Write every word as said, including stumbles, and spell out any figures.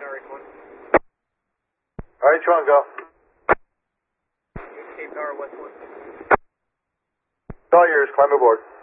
R H one. R H one, go. H K Power West one. It's all yours, climb aboard.